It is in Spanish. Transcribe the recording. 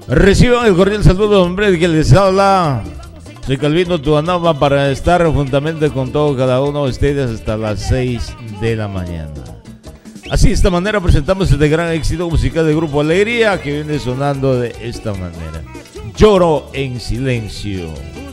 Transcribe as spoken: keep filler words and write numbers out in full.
Reciban el cordial saludo, hombre, que les habla. Soy Calvino Tuanama para estar juntamente con todos cada uno de ustedes hasta las seis de la mañana. Así, de esta manera presentamos este gran éxito musical del Grupo Alegría que viene sonando de esta manera. Lloro en silencio.